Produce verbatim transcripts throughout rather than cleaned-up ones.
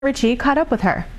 Richie caught up with her.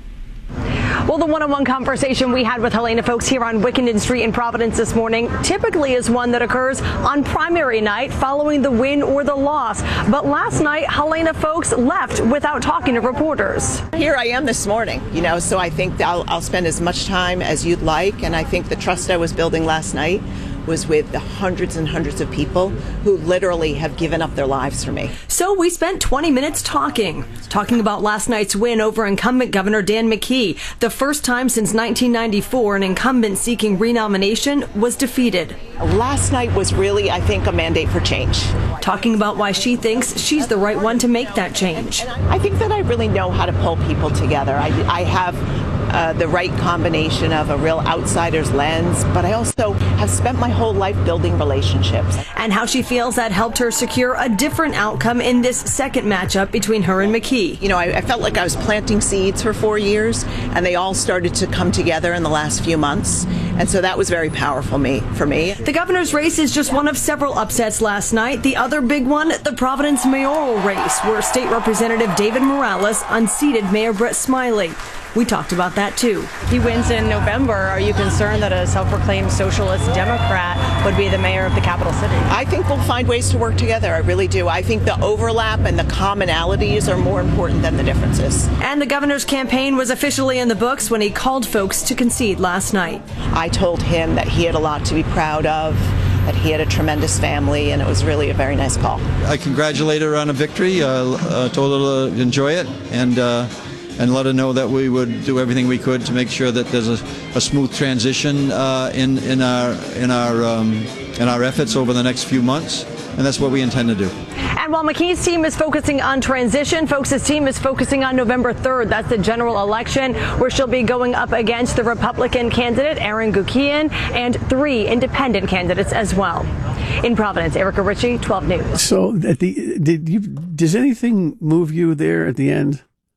Well, the one-on-one conversation we had with Helena Foulkes here on Wickenden Street in Providence this morning typically is one that occurs on primary night following the win or the loss. But last night, Helena Foulkes left without talking to reporters. Here I am this morning, you know, so I think I'll, I'll spend as much time as you'd like. And I think the trust I was building last night was with the hundreds and hundreds of people who literally have given up their lives for me. So we spent twenty minutes talking, talking about last night's win over incumbent Governor Dan McKee. The first time since nineteen ninety-four an incumbent seeking renomination was defeated. Last night was really, I think, a mandate for change. Talking about why she thinks she's the right one to make that change. I think that I really know how to pull people together. I, I have Uh, the right combination of a real outsider's lens, but I also have spent my whole life building relationships. And how she feels that helped her secure a different outcome in this second matchup between her and McKee. You know, I, I felt like I was planting seeds for four years, and they all started to come together in the last few months, and so that was very powerful me for me. The governor's race is just one of several upsets last night. The other big one, the Providence mayoral race, where State Representative David Morales unseated Mayor Brett Smiley. We talked about that, too. He wins in November. Are you concerned that a self-proclaimed socialist Democrat would be the mayor of the capital city? I think we'll find ways to work together. I really do. I think the overlap and the commonalities are more important than the differences. And the governor's campaign was officially in the books when he called Foulkes to concede last night. I told him that he had a lot to be proud of, that he had a tremendous family, and it was really a very nice call. I congratulated her on a victory, uh, uh, told her to enjoy it, and uh, and let her know that we would do everything we could to make sure that there's a, a smooth transition uh, in in our in our um, in our efforts over the next few months, and that's what we intend to do. And while McKee's team is focusing on transition, Foulkes' team is focusing on November third. That's the general election, where she'll be going up against the Republican candidate Aaron Gukian and three independent candidates as well. In Providence, Erica Ritchie, twelve News. So, at the did you does anything move you there at the end?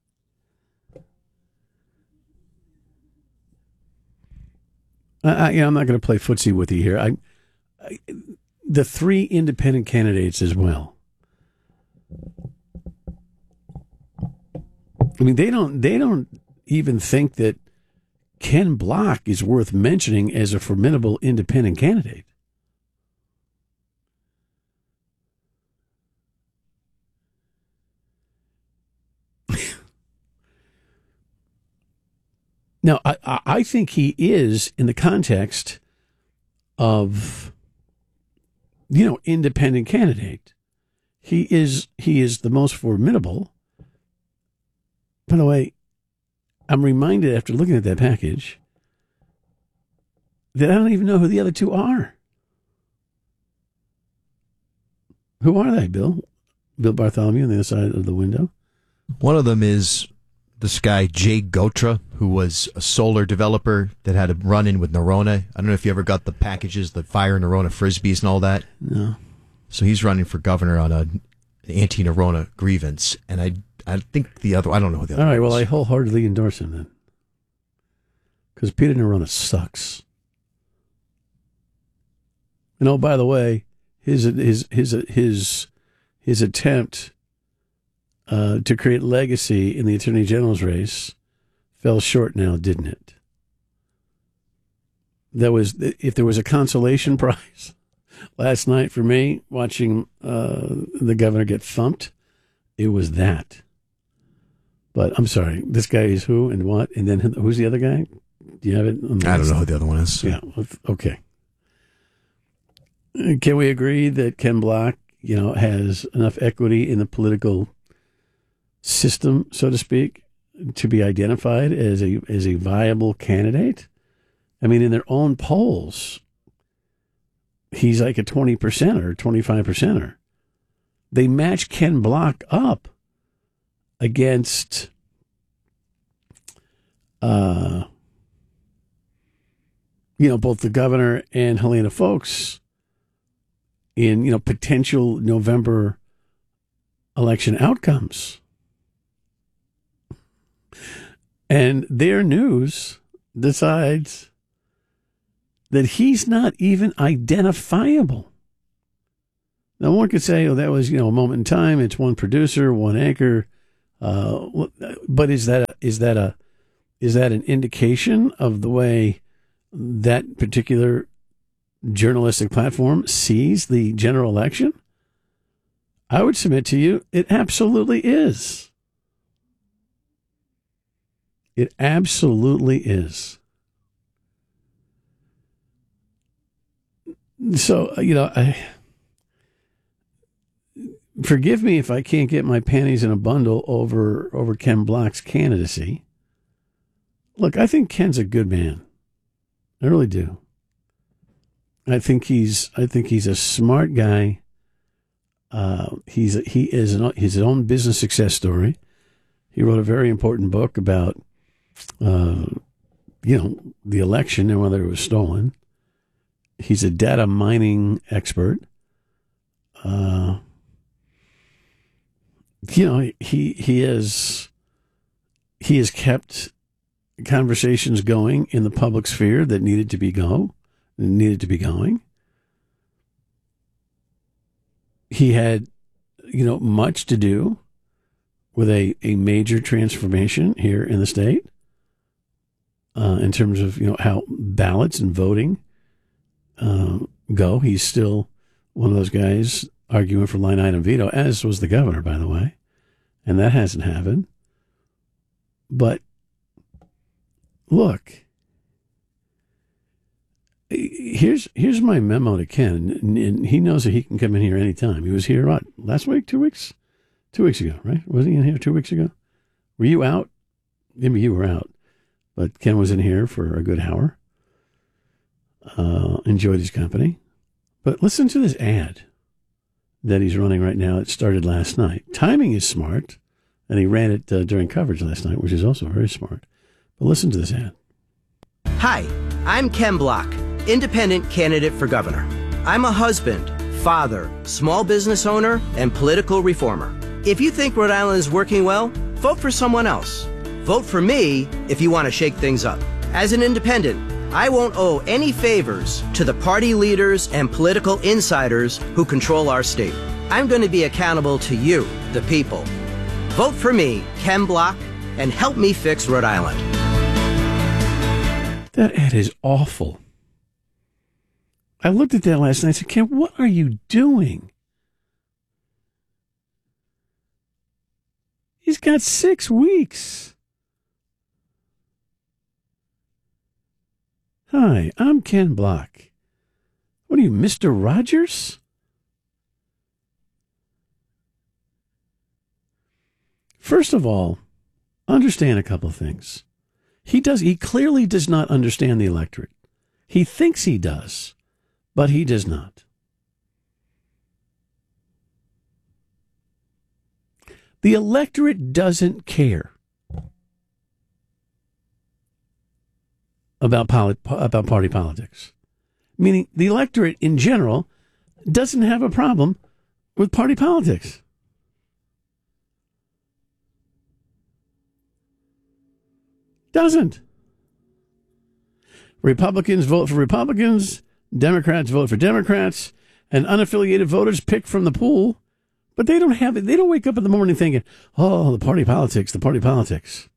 I, you know, I'm not going to play footsie with you here. I, I, the three independent candidates as well. I mean, they don't. They don't even think that Ken Block is worth mentioning as a formidable independent candidate. Now, I, I think he is, in the context of, you know, independent candidate. He is he is the most formidable. By the way, I'm reminded after looking at that package that I don't even know who the other two are. Who are they, Bill? Bill Bartholomew on the other side of the window? One of them is this guy, Jay Gotra, who was a solar developer that had a run-in with Nerona. I don't know if you ever got the packages, the fire Nerona frisbees and all that. No. So he's running for governor on a, an anti-Nerona grievance. And I I think the other, I don't know who the other All right, well, is. I wholeheartedly endorse him then. Because Peter Nerona sucks. And oh, by the way, his his his his his attempt uh, to create legacy in the Attorney General's race fell short now, didn't it? That was, if there was a consolation prize last night for me watching uh, the governor get thumped, it was that. But I'm sorry, this guy is who and what, and then who's the other guy? Do you have it? I don't know who the other one is. Yeah, okay. Can we agree that Ken Block, you know, has enough equity in the political system, so to speak, to be identified as a as a viable candidate? I mean, in their own polls, he's like a twenty percenter, twenty-five percenter. They match Ken Block up against uh, you know, both the governor and Helena Foulkes in, you know, potential November election outcomes. And their news decides that he's not even identifiable. Now, one could say, oh, that was, you know, a moment in time. It's one producer, one anchor. Uh, but is that is that a is that an indication of the way that particular journalistic platform sees the general election? I would submit to you, it absolutely is. It absolutely is. So, you know, I, forgive me if I can't get my panties in a bundle over, over Ken Block's candidacy. Look, I think Ken's a good man. I really do. I think he's, I think he's a smart guy. Uh, he's a, he is an, his own business success story. He wrote a very important book about, uh, you know, the election and whether it was stolen. He's a data mining expert. Uh, you know, he he is he has kept conversations going in the public sphere that needed to be go needed to be going. He had, you know, much to do with a, a major transformation here in the state uh, in terms of, you know, how ballots and voting uh, go. He's still one of those guys arguing for line item veto, as was the governor, by the way, and that hasn't happened. But look, here's here's my memo to Ken, and, and he knows that he can come in here anytime. He was here, what, last week, two weeks? Two weeks ago, right? Wasn't he in here two weeks ago? Were you out? Maybe you were out. But Ken was in here for a good hour. Uh, enjoyed his company. But listen to this ad that he's running right now. It started last night. Timing is smart, and he ran it uh, during coverage last night, which is also very smart. But listen to this ad. Hi, I'm Ken Block, independent candidate for governor. I'm a husband, father, small business owner, and political reformer. If you think Rhode Island is working well, vote for someone else. Vote for me if you want to shake things up. As an independent, I won't owe any favors to the party leaders and political insiders who control our state. I'm going to be accountable to you, the people. Vote for me, Ken Block, and help me fix Rhode Island. That ad is awful. I looked at that last night and said, Ken, what are you doing? He's got six weeks. Hi, I'm Ken Block. What are you, Mister Rogers? First of all, understand a couple of things. He does. He clearly does not understand the electorate. He thinks he does, but he does not. The electorate doesn't care about polit- about party politics. Meaning, the electorate in general doesn't have a problem with party politics. Doesn't. Republicans vote for Republicans, Democrats vote for Democrats, and unaffiliated voters pick from the pool. But they don't have it. They don't wake up in the morning thinking, "Oh, the party politics, the party politics."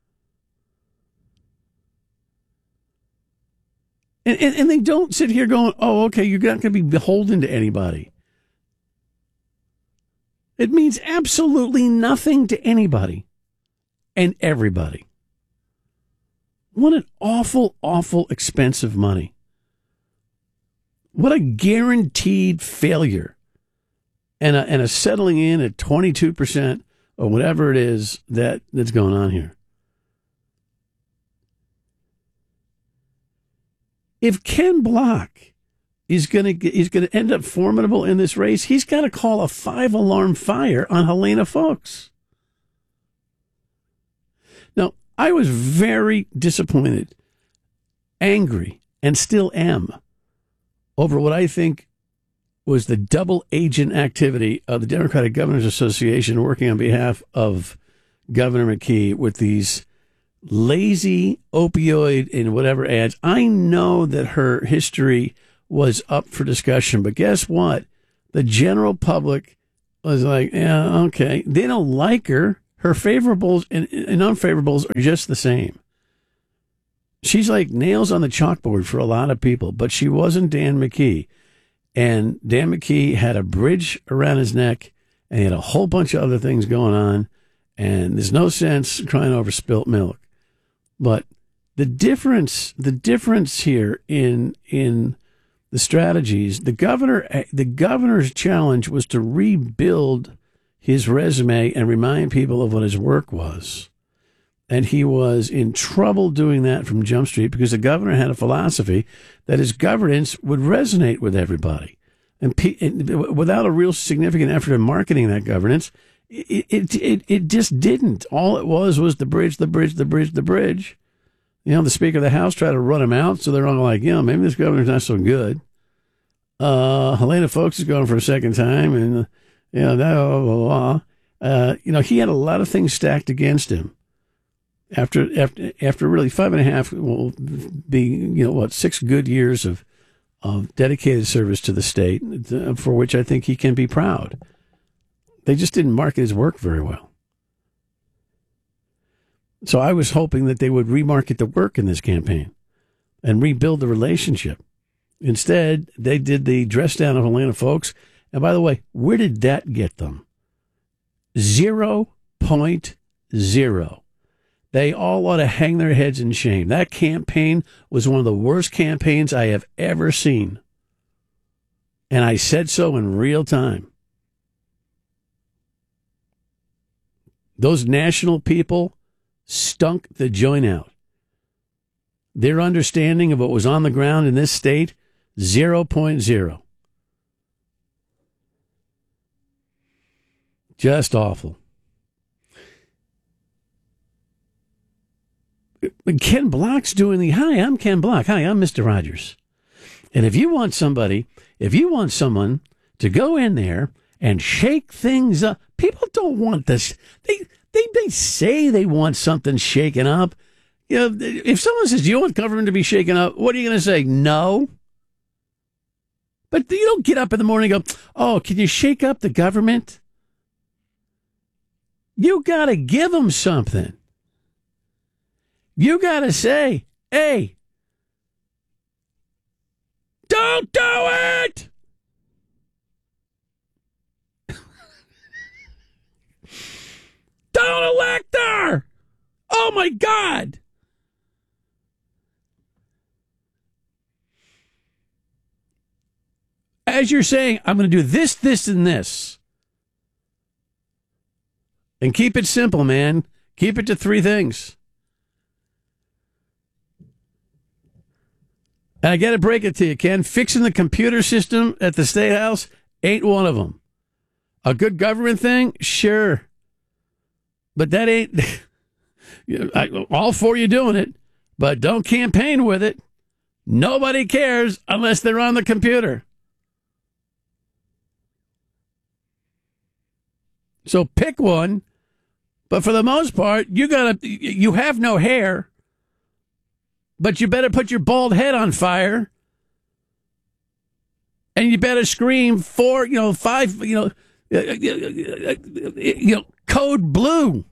And, and, and they don't sit here going, "Oh, okay, you're not going to be beholden to anybody." It means absolutely nothing to anybody and everybody. What an awful, awful expensive money. What a guaranteed failure. And a, and a settling in at twenty-two percent or whatever it is that, that's going on here. If Ken Block is going to is going to end up formidable in this race, he's got to call a five-alarm fire on Helena Foulkes. Now, I was very disappointed, angry, and still am over what I think was the double agent activity of the Democratic Governors Association working on behalf of Governor McKee with these lazy opioid and whatever ads. I know that her history was up for discussion, but guess what? The general public was like, yeah, okay. They don't like her. Her favorables and, and unfavorables are just the same. She's like nails on the chalkboard for a lot of people, but she wasn't Dan McKee. And Dan McKee had a bridge around his neck, and he had a whole bunch of other things going on, and there's no sense crying over spilt milk. But the difference, the difference here in in the strategies, the governor, the governor's challenge was to rebuild his resume and remind people of what his work was. And he was in trouble doing that from Jump Street because the governor had a philosophy that his governance would resonate with everybody. And, pe- and without a real significant effort in marketing that governance, it, it, it, it just didn't. All it was was the bridge, the bridge, the bridge, the bridge. You know, the Speaker of the House tried to run him out, so they're all like, you know, maybe this governor's not so good. Uh, Helena Foulkes is going for a second time, and, uh, you know, that, blah, blah, blah. Uh, you know, he had a lot of things stacked against him. After after after really five and a half will be, you know, what, six good years of of dedicated service to the state, for which I think he can be proud. They just didn't market his work very well. So I was hoping that they would remarket the work in this campaign and rebuild the relationship. Instead, they did the dress down of Helena Foulkes. And by the way, where did that get them? Zero point zero. They all ought to hang their heads in shame. That campaign was one of the worst campaigns I have ever seen. And I said so in real time. Those national people stunk the joint out. Their understanding of what was on the ground in this state, zero point zero. Just awful. Ken Block's doing the, hi, I'm Ken Block. Hi, I'm Mister Rogers. And if you want somebody, if you want someone to go in there and shake things up, people don't want this. They, they, they say they want something shaken up. You know, if someone says, do you want government to be shaken up? What are you going to say? No. But you don't get up in the morning and go, oh, can you shake up the government? You got to give them something. You got to say, hey, don't do it. Don't elect her. Oh, my God. As you're saying, I'm going to do this, this, and this. And keep it simple, man. Keep it to three things. And I got to break it to you, Ken. Fixing the computer system at the State House ain't one of them. A good government thing? Sure. But that ain't... I, all for you doing it, but don't campaign with it. Nobody cares unless they're on the computer. So pick one, but for the most part, you gotta, you have no hair, but you better put your bald head on fire, and you better scream four, you know, five, you know, you know, code blue.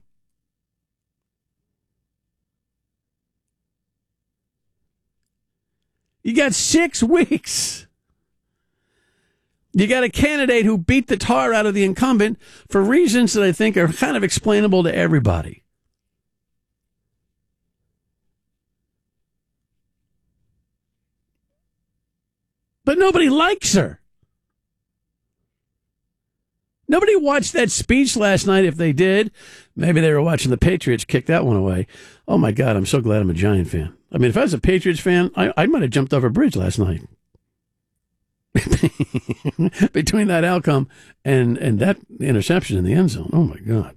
You got six weeks. You got a candidate who beat the tar out of the incumbent for reasons that I think are kind of explainable to everybody. But nobody likes her. Nobody watched that speech last night. If they did, maybe they were watching the Patriots kick that one away. Oh, my God, I'm so glad I'm a Giant fan. I mean, if I was a Patriots fan, I, I might have jumped over a bridge last night. Between that outcome and, and that interception in the end zone. Oh, my God.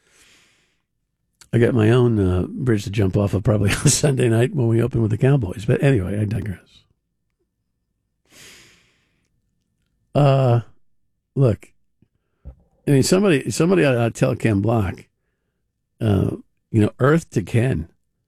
I got my own uh, bridge to jump off of probably on Sunday night when we open with the Cowboys. But anyway, I digress. Uh, look, I mean, somebody, somebody ought to tell Ken Block, uh, you know, earth to Ken.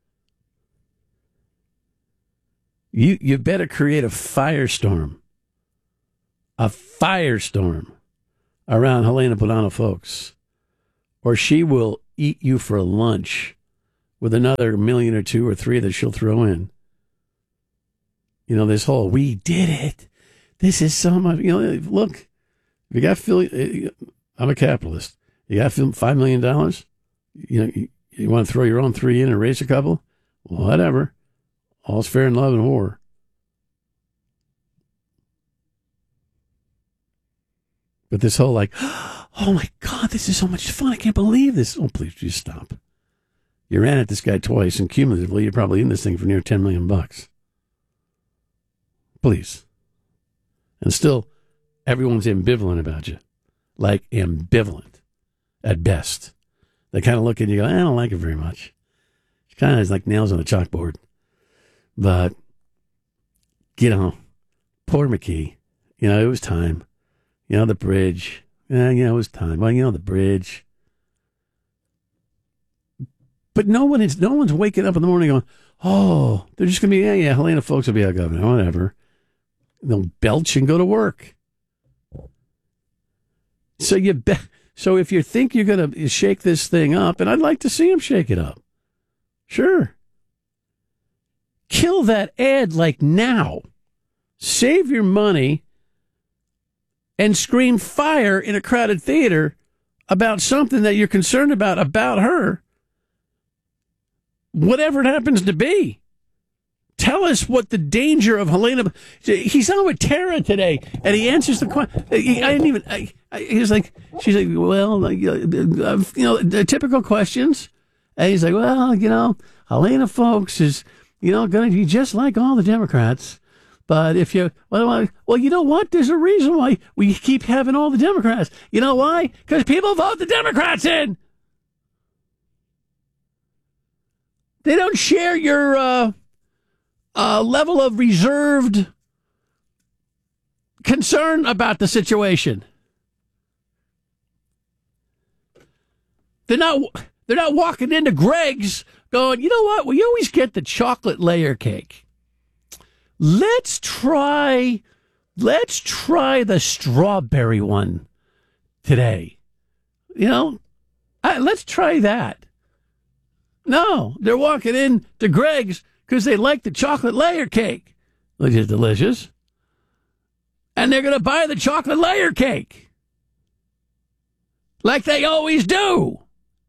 You, you better create a firestorm. A firestorm around Helena Bonanno Foulkes, or she will eat you for lunch with another million or two or three that she'll throw in. You know, this whole, we did it. This is so much, you know, look, if you got, Philly, I'm a capitalist. You got five million dollars, you know, you, you want to throw your own three in and raise a couple? Whatever. All's fair in love and war. But this whole like, oh my God, this is so much fun. I can't believe this. Oh, please, just stop. You ran at this guy twice, and cumulatively, you're probably in this thing for near ten million bucks. Please. And still, everyone's ambivalent about you. Like, ambivalent at best. They kind of look at you and go, I don't like it very much. It's kind of like nails on a chalkboard. But, you know, poor McKee. You know, it was time. You know, the bridge. Yeah, you know, it was time. Well, you know, the bridge. But no one is, no one's waking up in the morning going, oh, they're just going to be, yeah, yeah, Helena Foulkes will be our governor, whatever. They'll belch and go to work. So you be, so if you think you're going to shake this thing up, and I'd like to see him shake it up. Sure. Kill that ad like now. Save your money and scream fire in a crowded theater about something that you're concerned about, about her. Whatever it happens to be. Tell us what the danger of Helena... He's on with Tara today, and he answers the question. I didn't even... I, I, he was like... She's like, well, like, uh, you know, the typical questions. And he's like, well, you know, Helena Foulkes is, you know, going to be just like all the Democrats. But if you... Well, well, you know what? There's a reason why we keep having all the Democrats. You know why? Because people vote the Democrats in. They don't share your... Uh, A level of reserved concern about the situation. They're not they're not walking into Greg's going, you know what, we always get the chocolate layer cake. Let's try let's try the strawberry one today. You know, I, let's try that. No, they're walking in to Greg's because they like the chocolate layer cake, which is delicious. And they're going to buy the chocolate layer cake. Like they always do.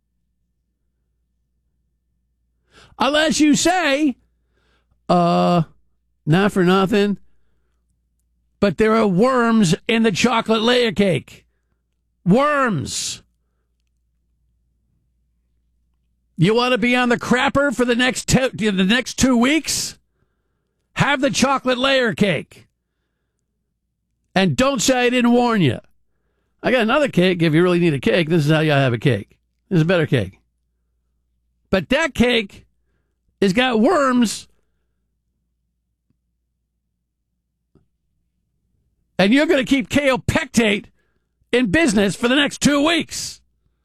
Unless you say, uh, not for nothing, but there are worms in the chocolate layer cake. Worms. You want to be on the crapper for the next te- the next two weeks? Have the chocolate layer cake. And don't say I didn't warn you. I got another cake. If you really need a cake, this is how you have a cake. This is a better cake. But that cake has got worms. And you're going to keep kaopectate in business for the next two weeks.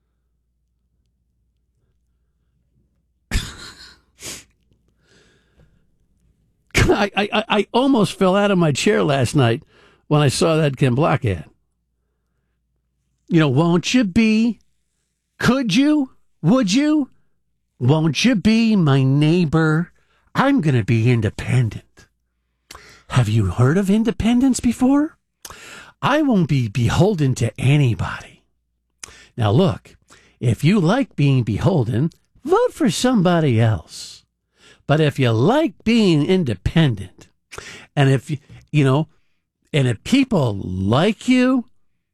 I, I, I almost fell out of my chair last night when I saw that Ken Block ad. You know, won't you be, could you, would you, won't you be my neighbor? I'm going to be independent. Have you heard of independence before? I won't be beholden to anybody. Now look, if you like being beholden, vote for somebody else. But if you like being independent, and if you, you know, and if people like you,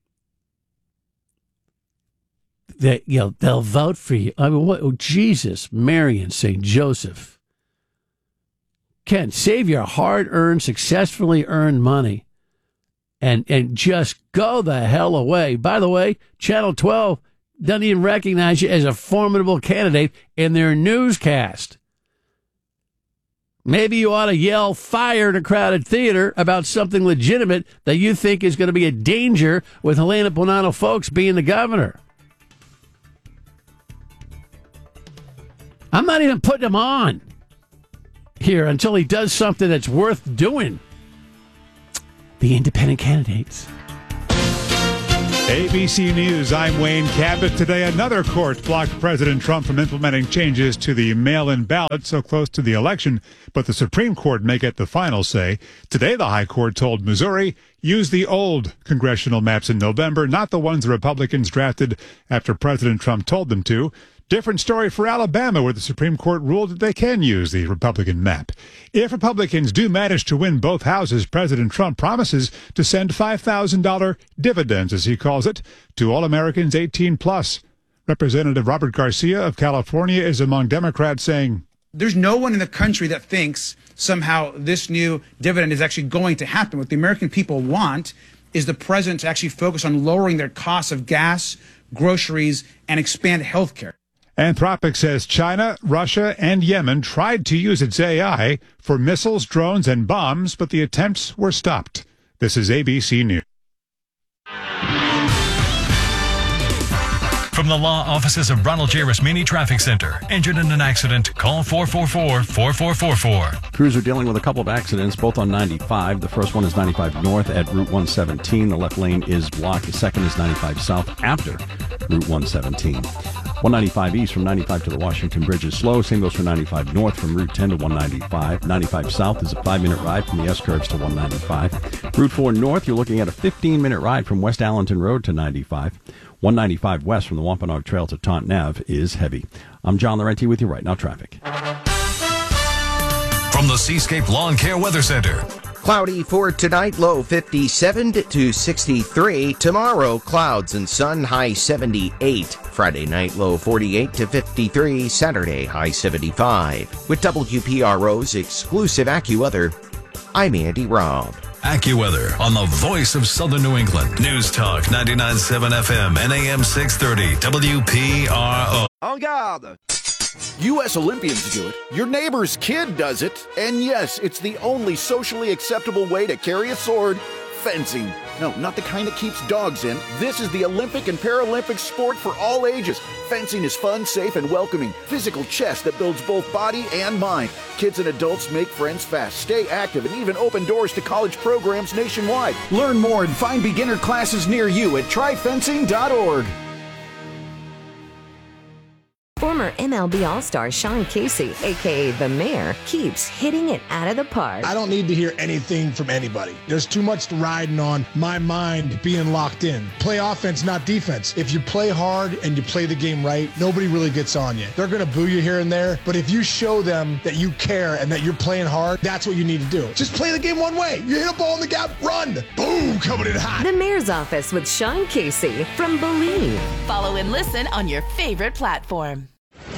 that you know they'll vote for you. I mean, what? Oh, Jesus, Mary, and Saint Joseph. Ken, save your hard-earned, successfully earned money, and and just go the hell away. By the way, Channel twelve doesn't even recognize you as a formidable candidate in their newscast. Maybe you ought to yell fire in a crowded theater about something legitimate that you think is going to be a danger with Helena Bonanno Foulkes being the governor. I'm not even putting him on here until he does something that's worth doing. The independent candidates. A B C News, I'm Wayne Cabot. Today, another court blocked President Trump from implementing changes to the mail-in ballot so close to the election, but the Supreme Court may get the final say. Today, the High Court told Missouri, use the old congressional maps in November, not the ones the Republicans drafted after President Trump told them to. Different story for Alabama, where the Supreme Court ruled that they can use the Republican map. If Republicans do manage to win both houses, President Trump promises to send five thousand dollars dividends, as he calls it, to all Americans eighteen plus. Representative Robert Garcia of California is among Democrats saying, there's no one in the country that thinks somehow this new dividend is actually going to happen. What the American people want is the president to actually focus on lowering their costs of gas, groceries, and expand health care. Anthropic says China, Russia, and Yemen tried to use its A I for missiles, drones, and bombs, but the attempts were stopped. This is A B C News. From the law offices of Ronald J. Rasmini Traffic Center. Injured in an accident? Call four four four, four four four four. Crews are dealing with a couple of accidents, both on ninety-five. The first one is ninety-five north at Route one seventeen. The left lane is blocked. The second is ninety-five south after Route one seventeen. one ninety-five east from ninety-five to the Washington Bridge is slow. Same goes for ninety-five north from Route ten to one ninety-five. ninety-five south is a five-minute ride from the S-curves to one ninety-five. Route four north, you're looking at a fifteen-minute ride from West Allenton Road to ninety-five. one ninety-five west from the Wampanoag Trail to Taunton Ave is heavy. I'm John Laurenti with you right now. Traffic. From the Seascape Lawn Care Weather Center. Cloudy for tonight, low fifty-seven to sixty-three. Tomorrow, clouds and sun, high seventy-eight. Friday night, low forty-eight to fifty-three. Saturday, high seventy-five. With W P R O's exclusive AccuWeather, I'm Andy Robb. AccuWeather on the voice of Southern New England. News Talk ninety-nine point seven F M and A M six thirty W P R O. En garde! U S Olympians do it, your neighbor's kid does it, and yes, it's the only socially acceptable way to carry a sword, fencing. No, not the kind that keeps dogs in. This is the Olympic and Paralympic sport for all ages. Fencing is fun, safe, and welcoming. Physical chess that builds both body and mind. Kids and adults make friends fast, stay active, and even open doors to college programs nationwide. Learn more and find beginner classes near you at try fencing dot org. Former M L B All-Star Sean Casey, a k a. The Mayor, keeps hitting it out of the park. I don't need to hear anything from anybody. There's too much riding on my mind being locked in. Play offense, not defense. If you play hard and you play the game right, nobody really gets on you. They're going to boo you here and there, but if you show them that you care and that you're playing hard, that's what you need to do. Just play the game one way. You hit a ball in the gap, run. Boom, coming in hot. The Mayor's Office with Sean Casey from Believe. Follow and listen on your favorite platform.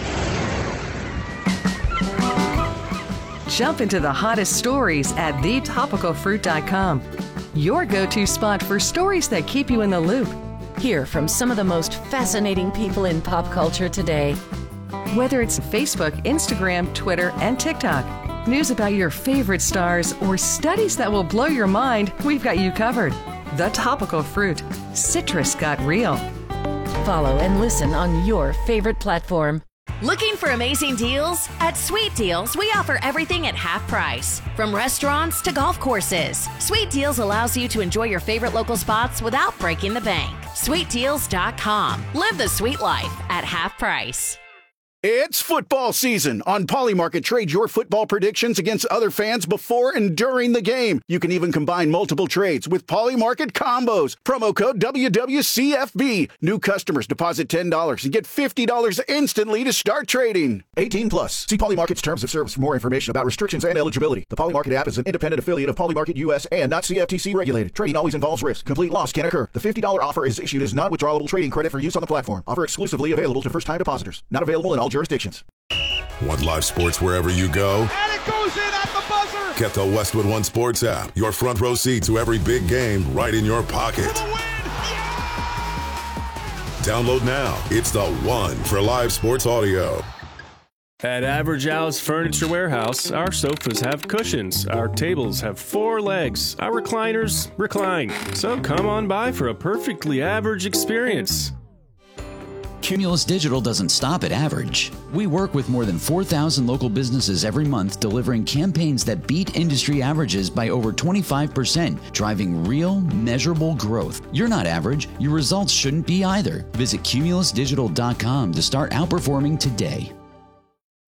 Jump into the hottest stories at the topical fruit dot com. Your go-to spot for stories that keep you in the loop. Hear from some of the most fascinating people in pop culture today. Whether it's Facebook, Instagram, Twitter, and TikTok, news about your favorite stars, or studies that will blow your mind, we've got you covered. The Topical Fruit. Citrus got real. Follow and listen on your favorite platform. Looking for amazing deals? At Sweet Deals, we offer everything at half price. From restaurants to golf courses, Sweet Deals allows you to enjoy your favorite local spots without breaking the bank. sweet deals dot com. Live the sweet life at half price. It's football season. On Polymarket, trade your football predictions against other fans before and during the game. You can even combine multiple trades with Polymarket combos. Promo code W W C F B. New customers deposit ten dollars and get fifty dollars instantly to start trading. eighteen plus. See Polymarket's terms of service for more information about restrictions and eligibility. The Polymarket app is an independent affiliate of Polymarket U S and not C F T C regulated. Trading always involves risk. Complete loss can occur. The fifty dollars offer is issued as non-withdrawable trading credit for use on the platform. Offer exclusively available to first-time depositors. Not available in all jurisdictions. Want live sports wherever you go? And it goes in at the buzzer! Get the Westwood One Sports app. Your front row seat to every big game right in your pocket. For the win! Yeah! Download now. It's the one for live sports audio. At Average Al's Furniture Warehouse, our sofas have cushions, our tables have four legs, our recliners recline. So come on by for a perfectly average experience. Cumulus Digital doesn't stop at average. We work with more than four thousand local businesses every month, delivering campaigns that beat industry averages by over twenty-five percent, driving real, measurable growth. You're not average. Your results shouldn't be either. Visit cumulus digital dot com to start outperforming today.